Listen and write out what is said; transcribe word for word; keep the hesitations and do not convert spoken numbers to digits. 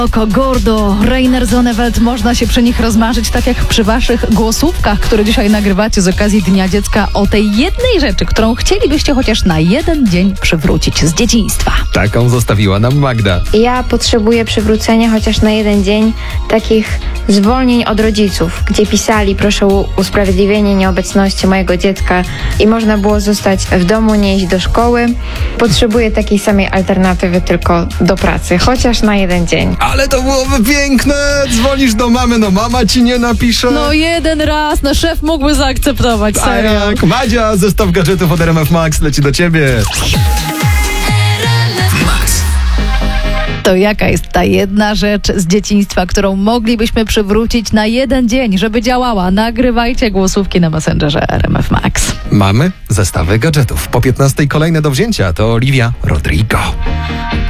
Oko Gordo, Rainer Zonneveld, można się przy nich rozmarzyć, tak jak przy waszych głosówkach, które dzisiaj nagrywacie z okazji Dnia Dziecka, o tej jednej rzeczy, którą chcielibyście chociaż na jeden dzień przywrócić z dzieciństwa. Taką zostawiła nam Magda. Ja potrzebuję przywrócenia chociaż na jeden dzień takich zwolnień od rodziców, gdzie pisali: proszę o usprawiedliwienie nieobecności mojego dziecka i można było zostać w domu, nie iść do szkoły. Potrzebuję takiej samej alternatywy, tylko do pracy, chociaż na jeden dzień. Ale to byłoby piękne! Dzwonisz do mamy, no mama ci nie napisze. No jeden raz, no szef mógłby zaakceptować, A serio. jak? Madzia, zestaw gadżetów od R M F Max leci do ciebie. To jaka jest ta jedna rzecz z dzieciństwa, którą moglibyśmy przywrócić na jeden dzień, żeby działała? Nagrywajcie głosówki na Messengerze R M F Max. Mamy zestawy gadżetów. Po piętnastej kolejne do wzięcia to Olivia Rodrigo.